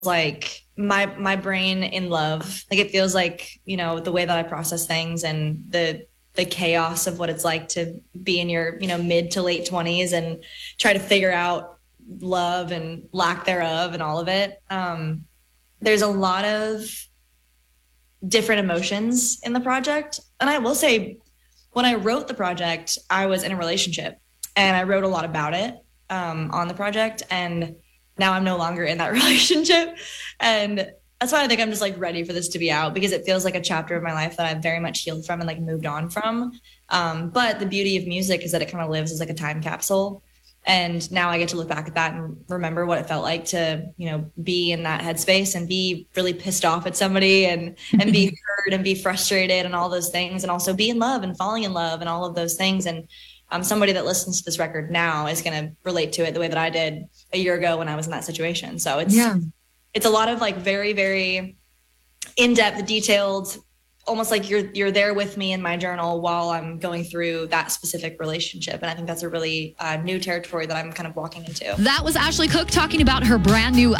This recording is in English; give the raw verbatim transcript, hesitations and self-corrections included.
like my my brain in love. Like it feels like, you know, the way that I process things and the the chaos of what it's like to be in your, you know, mid to late twenties and try to figure out love and lack thereof and all of it. Um, there's a lot of different emotions in the project. And I will say, when I wrote the project, I was in a relationship and I wrote a lot about it um, on the project. And now I'm no longer in that relationship. And that's why I think I'm just like ready for this to be out, because it feels like a chapter of my life that I've very much healed from and like moved on from. Um, but the beauty of music is that it kind of lives as like a time capsule. And now I get to look back at that and remember what it felt like to, you know, be in that headspace and be really pissed off at somebody and, and be hurt and be frustrated and all those things. And also be in love and falling in love and all of those things. And um, somebody that listens to this record now is going to relate to it the way that I did a year ago when I was in that situation. So it's, yeah. it's a lot of like very, very in-depth, detailed, almost like you're you're there with me in my journal while I'm going through that specific relationship. And I think that's a really uh, new territory that I'm kind of walking into. That was Ashley Cooke talking about her brand new